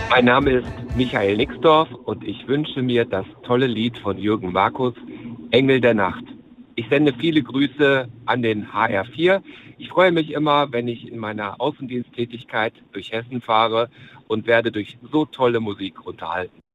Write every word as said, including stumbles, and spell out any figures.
Mein Name ist Michael Nixdorf und ich wünsche mir das tolle Lied von Jürgen Markus, Engel der Nacht. Ich sende viele Grüße an den H R vier. Ich freue mich immer, wenn ich in meiner Außendiensttätigkeit durch Hessen fahre und werde durch so tolle Musik unterhalten.